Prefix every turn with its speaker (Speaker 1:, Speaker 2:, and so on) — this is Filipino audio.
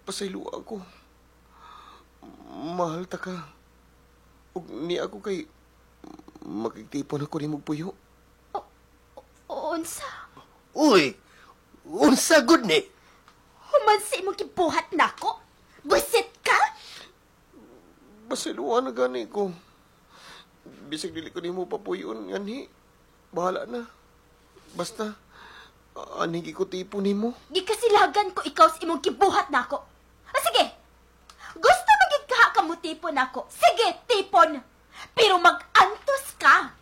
Speaker 1: Pasaylo ako. Mahal ta ka. Ug ni ako kay makigtipon ako ni puyo.
Speaker 2: Unsa?
Speaker 3: Uy, unsa gud ni?
Speaker 2: Human sa imong gibuhat nako? Busit ka?
Speaker 1: Pasayloan na gani ko. Bisag dili ko nimo papuyon ngani. Bahala na. Basta anigi ko tipo nimo.
Speaker 2: Gikasilagan ko ikaw sa imong gibuhat nako. Sige. Gusto magigkaha ka mo tipon ako. Sige, tipon. Pero mag-antos ka.